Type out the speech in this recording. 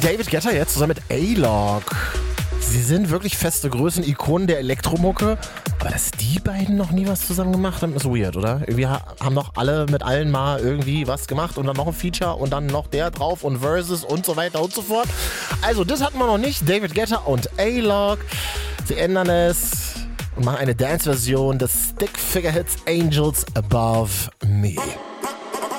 David Guetta jetzt zusammen mit A-Log. Sie sind wirklich feste Größen, Ikonen der Elektromucke. Aber dass die beiden noch nie was zusammen gemacht haben, ist weird, oder? Irgendwie haben doch alle mit allen mal irgendwie was gemacht und dann noch ein Feature und dann noch der drauf und Versus und so weiter und so fort. Also das hatten wir noch nicht. David Guetta und A-Log. Sie ändern es und machen eine Dance-Version des Stick-Figure-Hits Angels Above Me.